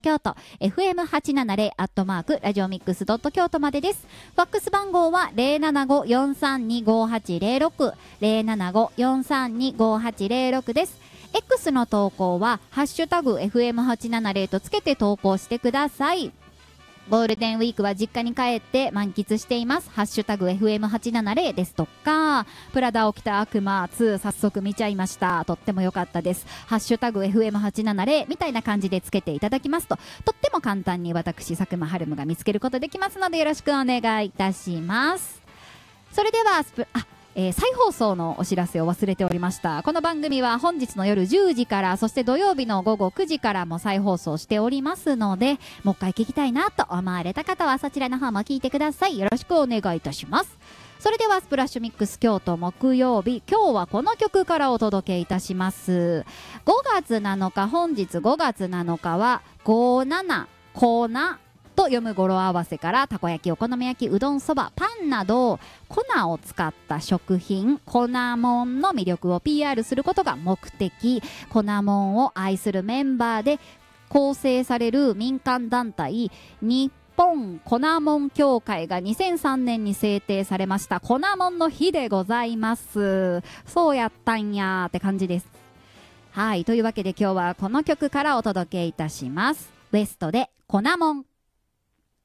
京都 FM870 アットマークラジオミックスドット京都までです。ファックス番号は 075-432-5806 075-432-5806 です。X の投稿はハッシュタグ FM870 とつけて投稿してください。ゴールデンウィークは実家に帰って満喫しています。ハッシュタグ FM870 ですとか、プラダを着た悪魔2早速見ちゃいました。とっても良かったです。ハッシュタグ FM870 みたいな感じでつけていただきますと、とっても簡単に私、佐久間春夢が見つけることできますのでよろしくお願いいたします。それでは再放送のお知らせを忘れておりました。この番組は本日の夜10時から、そして土曜日の午後9時からも再放送しておりますので、もう一回聞きたいなと思われた方はそちらの方も聞いてください。よろしくお願いいたします。それではスプラッシュミックス京都木曜日、今日はこの曲からお届けいたします。5月7日、本日5月7日は57コーナと読む語呂合わせから、たこ焼き、お好み焼き、うどん、そば、パンなど粉を使った食品、粉もんの魅力を PR することが目的。粉もんを愛するメンバーで構成される民間団体日本粉もん協会が2003年に制定されました粉もんの日でございます。そうやったんやーって感じです。はい、というわけで今日はこの曲からお届けいたします。ウエストで粉もん。